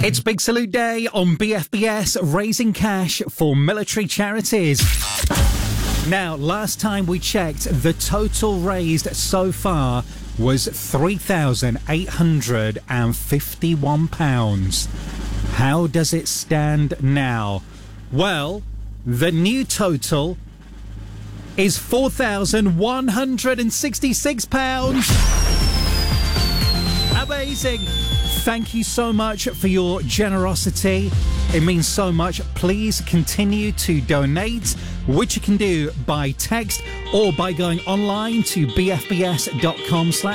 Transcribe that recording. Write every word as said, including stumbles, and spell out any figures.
It's Big Salute Day on B F B S, raising cash for military charities. Now, last time we checked, the total raised so far was three thousand eight hundred fifty-one pounds. How does it stand now? Well, the new total is four thousand one hundred sixty-six pounds. Amazing. Thank you so much for your generosity. It means so much. Please continue to donate, which you can do by text or by going online to b f b s dot com slash